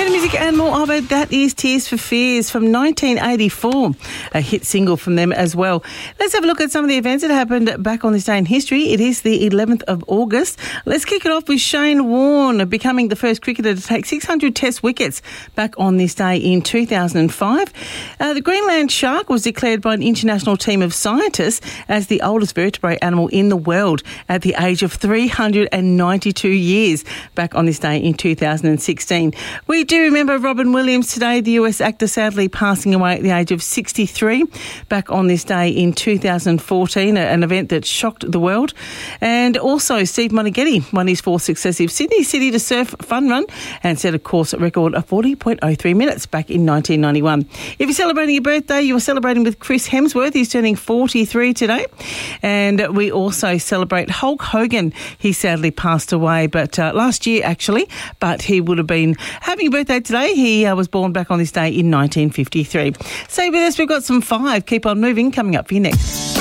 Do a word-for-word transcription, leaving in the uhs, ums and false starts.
Better music and more of it. That is Tears for Fears from nineteen eighty-four, a hit single from them as well. Let's have a look at some of the events that happened back on this day in history. It is the eleventh of August. Let's kick it off with Shane Warne becoming the first cricketer to take six hundred test wickets back on this day in two thousand five. Uh, the Greenland shark was declared by an international team of scientists as the oldest vertebrate animal in the world at the age of three hundred ninety-two years back on this day in two thousand sixteen. We do remember Robin Williams today, the U S actor sadly passing away at the age of sixty-three back on this day in two thousand fourteen, an event that shocked the world. And also Steve Monaghetti won his fourth successive Sydney City to Surf fun run and set a course record of forty point oh three minutes back in nineteen ninety-one. If you're celebrating your birthday, you are celebrating with Chris Hemsworth. He's turning forty-three today. And we also celebrate Hulk Hogan. He sadly passed away but uh, last year actually, but he would have been having a birthday today. He uh, was born back on this day in nineteen fifty-three. Stay with us. We've got some five. Keep on moving coming up for you next.